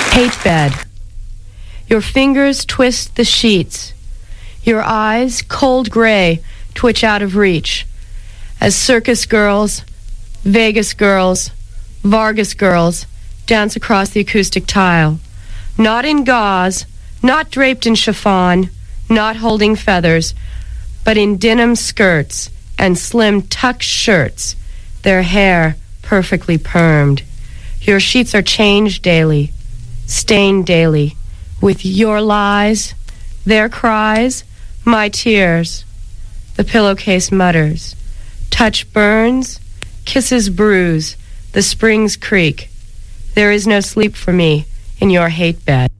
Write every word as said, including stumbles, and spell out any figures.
Hate bed. Your fingers twist the sheets. Your eyes, cold gray, twitch out of reach. As circus girls, Vegas girls, Vargas girls dance across the acoustic tile. Not in gauze, not draped in chiffon, not holding feathers, but in denim skirts and slim tuck shirts, their hair perfectly permed. Your sheets are changed daily, stained daily, with your lies, their cries, my tears. The pillowcase mutters. Touch burns, kisses bruise, the springs creak. There is no sleep for me in your hate bed.